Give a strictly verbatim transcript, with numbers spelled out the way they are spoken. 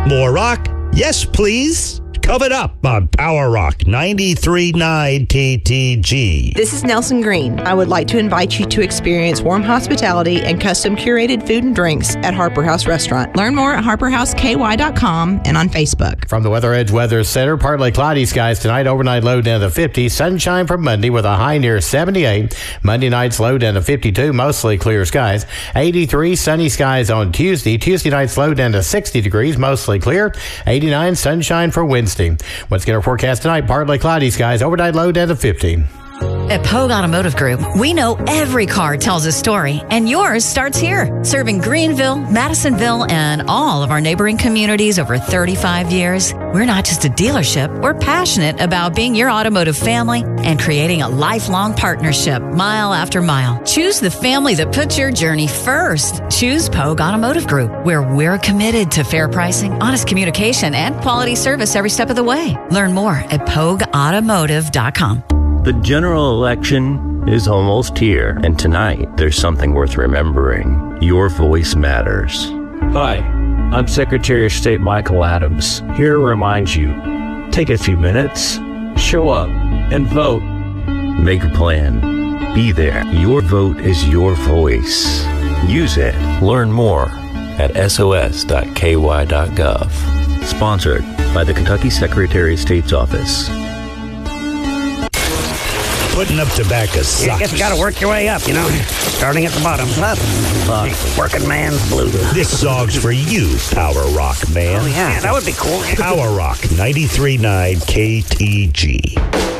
More rock? Yes, please. Coming up on Power Rock ninety-three point nine T T G. This is Nelson Green. I would like to invite you to experience warm hospitality and custom curated food and drinks at Harper House Restaurant. Learn more at harper house k y dot com and on Facebook. From the Weather Edge Weather Center, partly cloudy skies tonight, overnight low down to fifty. Sunshine for Monday with a high near seventy-eight. Monday night's low down to fifty-two, mostly clear skies. eighty-three, sunny skies on Tuesday. Tuesday night's low down to sixty degrees, mostly clear. eighty-nine, sunshine for Wednesday. What's going to forecast tonight? Partly cloudy skies, overnight low down to fifty. At Pogue Automotive Group, we know every car tells a story, and yours starts here. Serving Greenville, Madisonville, and all of our neighboring communities over thirty-five years, we're not just a dealership, we're passionate about being your automotive family and creating a lifelong partnership mile after mile. Choose the family that puts your journey first. Choose Pogue Automotive Group, where we're committed to fair pricing, honest communication, and quality service every step of the way. Learn more at pogue automotive dot com. The general election is almost here, and tonight there's something worth remembering. Your voice matters. Hi, I'm Secretary of State Michael Adams, here to remind you, take a few minutes, show up, and vote. Make a plan. Be there. Your vote is your voice. Use it. Learn more at s o s dot k y dot gov. Sponsored by the Kentucky Secretary of State's Office. Putting up tobacco sucks. You just got to work your way up, you know, starting at the bottom. Working man's blues. This song's for you, Power Rock man. Oh, yeah, that would be cool. Power Rock ninety-three point nine K T G.